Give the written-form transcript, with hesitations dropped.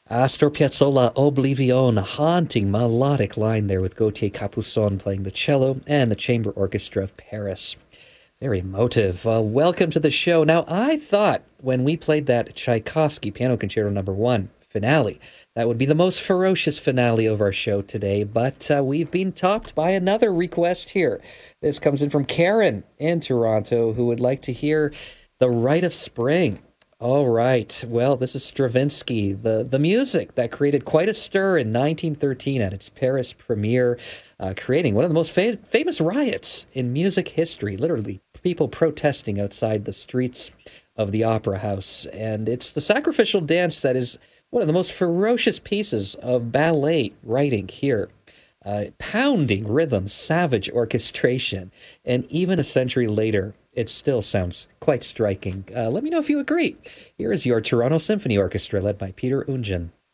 Astor Piazzolla Oblivion, haunting melodic line there with Gautier Capuçon playing the cello and the Chamber Orchestra of Paris. Very emotive. Welcome to the show. Now, I thought when we played that Tchaikovsky Piano Concerto Number 1 finale, that would be the most ferocious finale of our show today, but we've been topped by another request here. This comes in from Karen in Toronto, who would like to hear The Rite of Spring. All right. Well, this is Stravinsky, the music that created quite a stir in 1913 at its Paris premiere, creating one of the most famous riots in music history, literally people protesting outside the streets of the Opera House. And it's the sacrificial dance that is one of the most ferocious pieces of ballet writing here. Pounding rhythms, savage orchestration, and even a century later, it still sounds quite striking. Let me know if you agree. Here is your Toronto Symphony Orchestra led by Peter Oundjian.